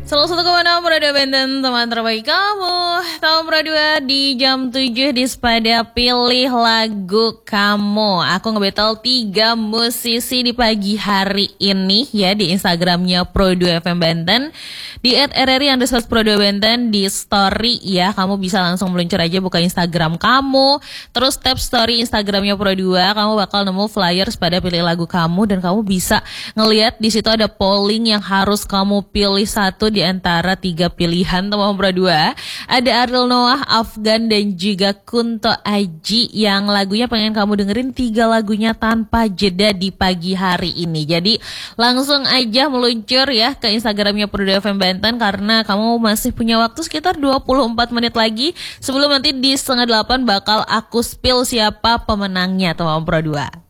Salah satu kemenangan Radio Benten, teman terbaik kamu. Tahun Pro 2 di jam 7 di Spada pilih lagu kamu. Aku ngebetel 3 musisi di pagi hari ini ya di Instagramnya Pro2 FM Benten. Di @rri_pro2benten di story ya. Kamu bisa langsung meluncur aja buka Instagram kamu. Terus tap story Instagramnya Pro2. Kamu bakal nemu flyers pada pilih lagu kamu. Dan kamu bisa ngeliat di situ ada polling yang harus kamu pilih satu di antara 3 pilihan teman Pro2. Ada Ariel Noah, Afgan dan juga Kunto Aji yang lagunya pengen kamu dengerin 3 lagunya tanpa jeda di pagi hari ini. Jadi langsung aja meluncur ya ke Instagramnya Pro2 FM Benten karena kamu masih punya waktu sekitar 24 menit lagi sebelum nanti di 7:30 bakal aku spill siapa pemenangnya teman Pro2.